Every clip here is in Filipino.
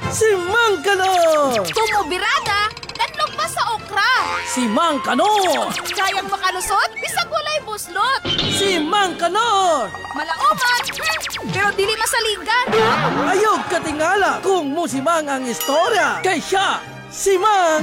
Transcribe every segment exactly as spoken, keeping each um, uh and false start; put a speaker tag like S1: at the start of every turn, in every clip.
S1: Si Mang Kanor!
S2: Tumubirada, natlog pa sa okra.
S1: Si Mang Kanor!
S2: Kayang makalusot, bisag walay buslot.
S1: Si Mang Kanor!
S2: Malauman, hmm, pero dili masaligan.
S1: Ayog katingala kung musimang ang istorya. Kay siya, si Mang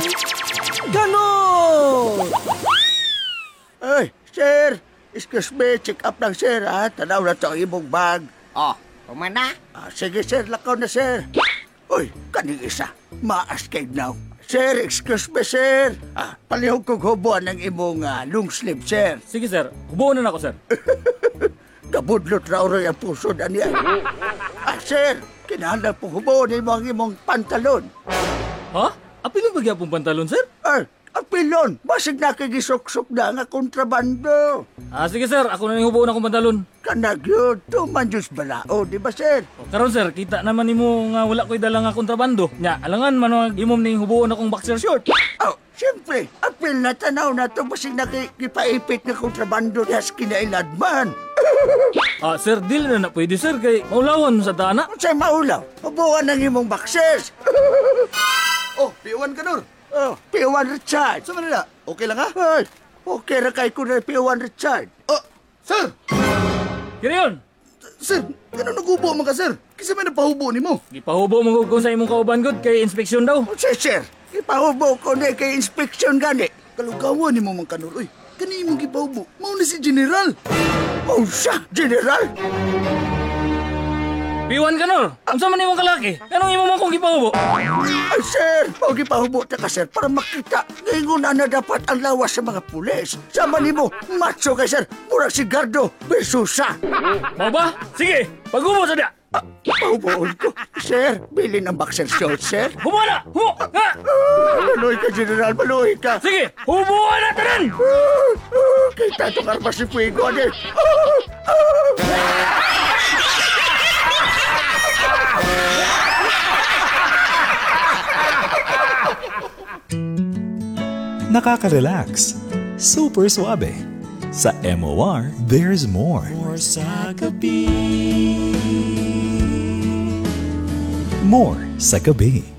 S1: Kanor!
S3: Ay, sir, excuse me, check up lang sir ha. Tanaw na ito ang imong bag.
S4: Oh, kumana?
S3: Ah, sige sir, lakaw na sir. Uy, kaning isa, maas kay now. Sir, excuse me sir. Ah, palihog kong hubuan ng imong ah, long sleeve sir.
S5: Sige sir, hubuon na ako sir.
S3: Kabudlot raw rin ang puso na niya. Ah, sir, kinahanglan po hubuan mo ang imong pantalon.
S5: Ha? Apilong bagya pong pantalon sir?
S3: Ay, apilon, basig na kagisok-sok na nga kontrabando.
S5: Ah, sige sir, ako na yung hubuon akong pantalon.
S3: Kanag yun, tuman Diyos balao, di ba sir?
S5: O, karon sir, kita naman nimo nga wala ko'y dala nga kontrabando. Nya, alangan man ang imom ning hubuon akong boxer short.
S3: Oh, siyempre, apil na tanaw na ito basig na kipaipit na kontrabando yas kinailadman.
S5: Ah, sir, dili na na pwede sir, kay maulawan sa dana.
S3: Sa'y maulaw, hubuan ng imong boxers.
S6: Oh, piwan ka, Nor.
S3: Oh, P one Richard.
S6: Sa manila, okay lang ha?
S3: Ay, okay ra kay ko na P one Richard.
S6: Oh, sir!
S5: Kira yun!
S6: Sir, gano'n nagubo mo ka, sir? Kasi may napahubo ni mo.
S5: Gipahubo mo ko sa imong kauban god kay inspeksyon daw.
S3: O sir, sir, ipahubo ko na kay inspection gani.
S6: Kalugawan ni mo, Mang Kanor. Uy, kani mong gipahubo. Mauna si General.
S3: Oh, siya, General.
S5: Piwan ka nor! Unsa man imong kalaki? Kanong imo man kong gipahubo?
S3: Ay, sir, pag ipahubo ta ka, sir, para makita. Ngayon na na dapat ang lawas sa mga pulis. Sama ni mo, macho kay, sir, murag si Gardo Besusa.
S5: Mau ba? Sige, paghubo sa dia!
S3: Ah, pahuboon ko. Sir, bili ng boxer shorts, sir.
S5: Hubo na! Hubo! Ha!
S3: Ah, maluhi ka, General, maluhi ka.
S5: Sige, hubuan na tanan!
S3: Ah, ah, kita itong armas si Fuego, ane. Ah, ah.
S7: Nakaka-relax. Super suabe. Sa M O R, there's more.
S8: More sa gabi.
S7: More sa gabi.